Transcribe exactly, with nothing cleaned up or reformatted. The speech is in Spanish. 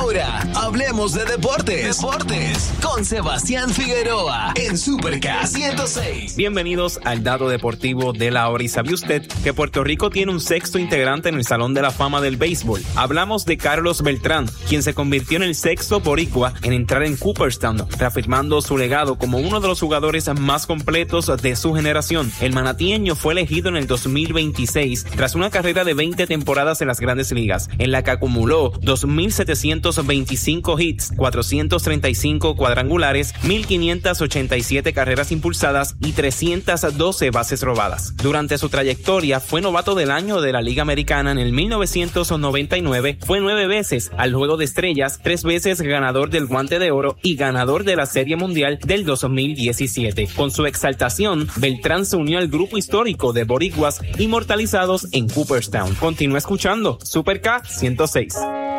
Ahora, hablemos de deportes. Deportes con Sebastián Figueroa en Super K ciento seis. Bienvenidos al dato deportivo de la hora. ¿Y sabía usted que Puerto Rico tiene un sexto integrante en el Salón de la Fama del Béisbol? Hablamos de Carlos Beltrán, quien se convirtió en el sexto boricua en entrar en Cooperstown, reafirmando su legado como uno de los jugadores más completos de su generación. El manatieño fue elegido en el dos mil veintiséis tras una carrera de veinte temporadas en las Grandes Ligas, en la que acumuló dos mil setecientos veinticinco hits, cuatrocientos treinta y cinco cuadrangulares, mil quinientas ochenta y siete carreras impulsadas y trescientas doce bases robadas. Durante su trayectoria fue novato del año de la Liga Americana en el mil novecientos noventa y nueve, fue nueve veces al Juego de Estrellas, tres veces ganador del Guante de Oro y ganador de la Serie Mundial del dos mil diecisiete. Con su exaltación, Beltrán se unió al grupo histórico de boricuas inmortalizados en Cooperstown. Continúa escuchando Super K ciento seis.